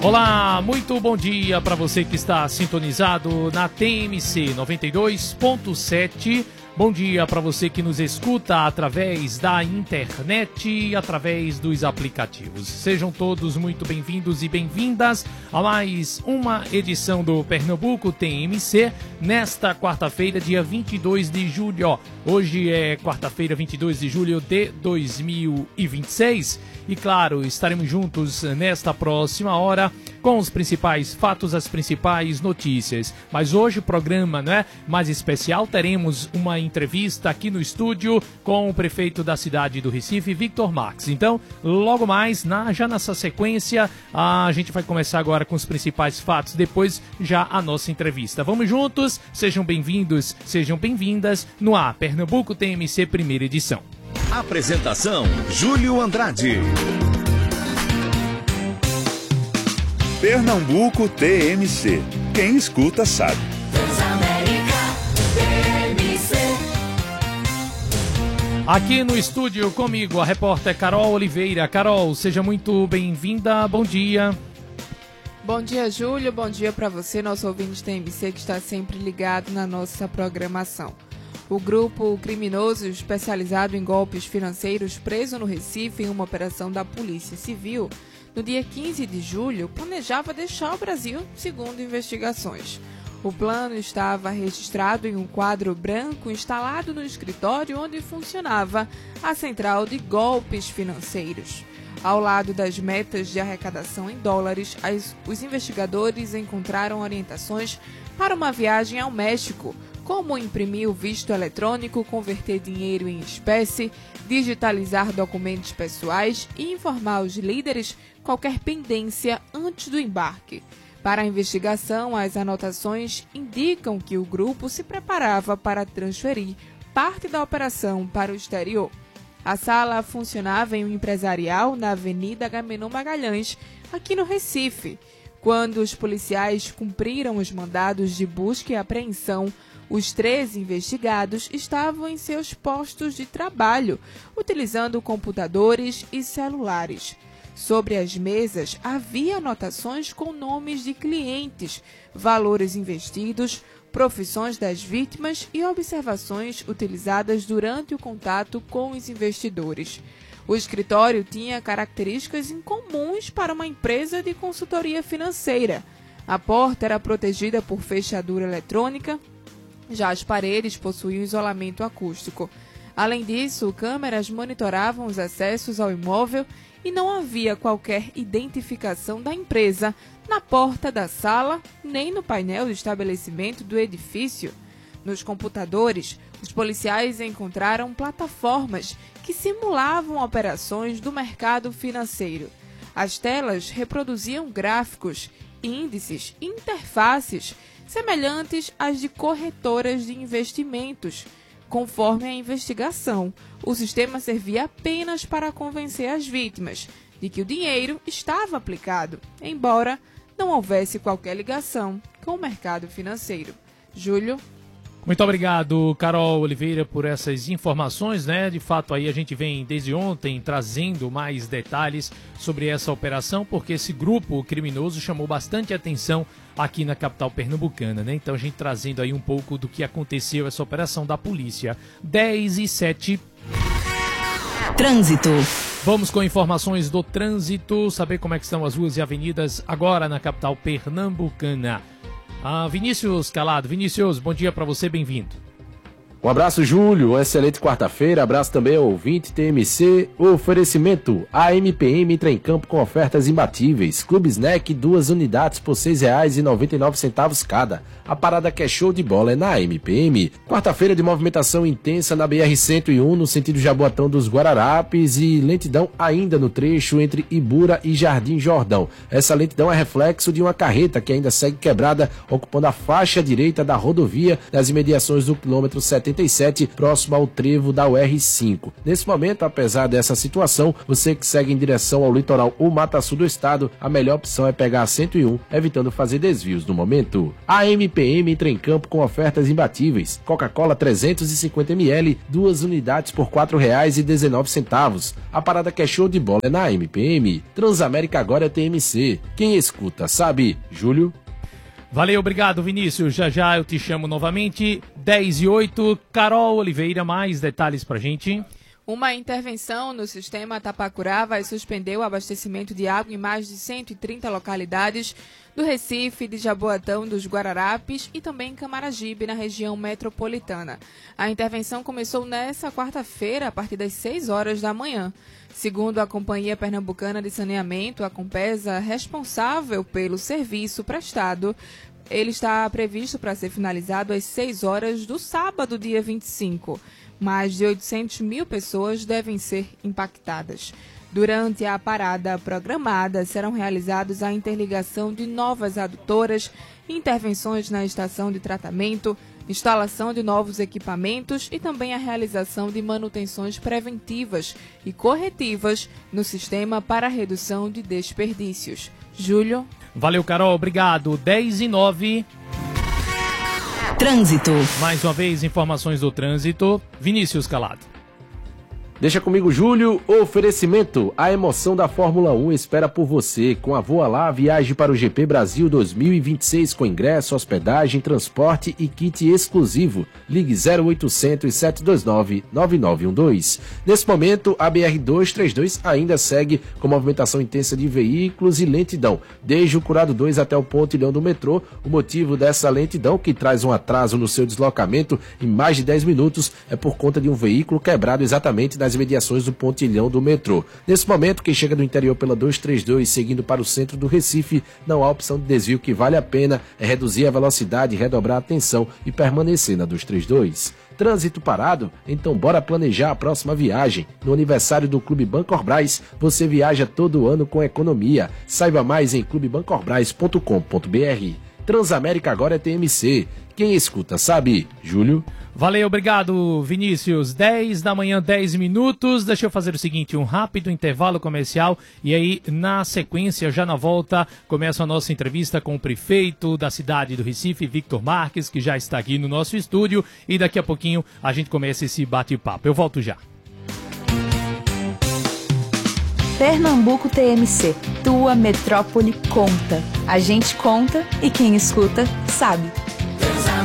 Olá, muito bom dia para você que está sintonizado na TMC 92.7. Bom dia para você que nos escuta através da internet e através dos aplicativos. Sejam todos muito bem-vindos e bem-vindas a mais uma edição do Pernambuco TMC nesta quarta-feira, dia 22 de julho. Hoje é quarta-feira, 22 de julho de 2026 e, claro, estaremos juntos nesta próxima hora com os principais fatos, as principais notícias. Mas hoje o programa, mais especial, teremos uma entrevista aqui no estúdio com o prefeito da cidade do Recife, Victor Marques. Então, logo mais, já nessa sequência, a gente vai começar agora com os principais fatos, depois já a nossa entrevista. Vamos juntos, sejam bem-vindos, sejam bem-vindas no ar, Pernambuco TMC, primeira edição. Apresentação, Júlio Andrade. Pernambuco TMC. Quem escuta sabe. Aqui no estúdio comigo a repórter Carol Oliveira. Carol, seja muito bem-vinda, bom dia. Bom dia, Júlio, bom dia para você, nosso ouvinte TMC que está sempre ligado na nossa programação. O grupo criminoso especializado em golpes financeiros preso no Recife em uma operação da Polícia Civil no dia 15 de julho, planejava deixar o Brasil, segundo investigações. O plano estava registrado em um quadro branco instalado no escritório onde funcionava a central de golpes financeiros. Ao lado das metas de arrecadação em dólares, os investigadores encontraram orientações para uma viagem ao México, como imprimir o visto eletrônico, converter dinheiro em espécie, digitalizar documentos pessoais e informar os líderes qualquer pendência antes do embarque. Para a investigação, as anotações indicam que o grupo se preparava para transferir parte da operação para o exterior. A sala funcionava em um empresarial na Avenida Agamenon Magalhães, aqui no Recife. Quando os policiais cumpriram os mandados de busca e apreensão, os 13 investigados estavam em seus postos de trabalho, utilizando computadores e celulares. Sobre as mesas havia anotações com nomes de clientes, valores investidos, profissões das vítimas e observações utilizadas durante o contato com os investidores. O escritório tinha características incomuns para uma empresa de consultoria financeira. A porta era protegida por fechadura eletrônica, já as paredes possuíam isolamento acústico. Além disso, câmeras monitoravam os acessos ao imóvel e não havia qualquer identificação da empresa na porta da sala nem no painel do estabelecimento do edifício. Nos computadores, os policiais encontraram plataformas que simulavam operações do mercado financeiro. As telas reproduziam gráficos, índices e interfaces semelhantes às de corretoras de investimentos. Conforme a investigação, o sistema servia apenas para convencer as vítimas de que o dinheiro estava aplicado, embora não houvesse qualquer ligação com o mercado financeiro. Júlio? Muito obrigado, Carol Oliveira, por essas informações, De fato, aí a gente vem desde ontem trazendo mais detalhes sobre essa operação, porque esse grupo criminoso chamou bastante atenção aqui na capital pernambucana, Então a gente trazendo aí um pouco do que aconteceu, essa operação da polícia. 10h07. Trânsito. Vamos com informações do trânsito, saber como é que estão as ruas e avenidas agora na capital pernambucana. Vinícius Calado. Vinícius, bom dia para você, bem-vindo. Um abraço, Júlio, uma excelente quarta-feira, abraço também ao ouvinte TMC, oferecimento, a MPM entra em campo com ofertas imbatíveis, Clube Snack, 2 unidades por R$ 6,99 cada, a parada que é show de bola é na MPM. Quarta-feira de movimentação intensa na BR-101, no sentido Jaboatão dos Guararapes e lentidão ainda no trecho entre Ibura e Jardim Jordão. Essa lentidão é reflexo de uma carreta que ainda segue quebrada, ocupando a faixa direita da rodovia nas imediações do quilômetro 74 87, próximo ao trevo da UR5. Nesse momento, apesar dessa situação, você que segue em direção ao litoral ou Mata Sul do estado, a melhor opção é pegar a 101, evitando fazer desvios no momento. A MPM entra em campo com ofertas imbatíveis. Coca-Cola 350ml, 2 unidades por R$ 4,19. A parada que é show de bola é na MPM. Transamérica agora é TMC. Quem escuta sabe. Júlio? Valeu, obrigado, Vinícius. Já eu te chamo novamente. 10:08. Carol Oliveira, mais detalhes pra gente. Uma intervenção no sistema Tapacurá vai suspender o abastecimento de água em mais de 130 localidades do Recife, de Jaboatão, dos Guararapes e também Camaragibe, na região metropolitana. A intervenção começou nesta quarta-feira, a partir das 6 horas da manhã. Segundo a Companhia Pernambucana de Saneamento, a Compesa, responsável pelo serviço prestado, ele está previsto para ser finalizado às 6 horas do sábado, dia 25. Mais de 800 mil pessoas devem ser impactadas. Durante a parada programada, serão realizados a interligação de novas adutoras, intervenções na estação de tratamento, instalação de novos equipamentos e também a realização de manutenções preventivas e corretivas no sistema para a redução de desperdícios. Júlio? Valeu, Carol. Obrigado. 10:09. Trânsito. Mais uma vez, informações do trânsito. Vinícius Calado. Deixa comigo, Júlio. Oferecimento. A emoção da Fórmula 1 espera por você. Com a Voa Lá, viaje para o GP Brasil 2026 com ingresso, hospedagem, transporte e kit exclusivo. Ligue 0800 729 9912. Nesse momento, a BR-232 ainda segue com movimentação intensa de veículos e lentidão, desde o Curado 2 até o pontilhão do metrô. O motivo dessa lentidão, que traz um atraso no seu deslocamento em mais de 10 minutos, é por conta de um veículo quebrado exatamente nas imediações do pontilhão do metrô. Nesse momento, quem chega do interior pela 232 seguindo para o centro do Recife, não há opção de desvio. Que vale a pena é reduzir a velocidade, redobrar a atenção e permanecer na 232. Trânsito parado? Então bora planejar a próxima viagem. No aniversário do Clube Bancorbras, você viaja todo ano com economia. Saiba mais em clubebancorbras.com.br. Transamérica agora é TMC. Quem escuta sabe. Júlio? Valeu, obrigado, Vinícius. 10 da manhã, 10 minutos. Deixa eu fazer o seguinte, um rápido intervalo comercial e aí, na sequência, já na volta, começa a nossa entrevista com o prefeito da cidade do Recife, Victor Marques, que já está aqui no nosso estúdio, e daqui a pouquinho a gente começa esse bate-papo. Eu volto já. Pernambuco TMC, tua metrópole conta. A gente conta e quem escuta sabe.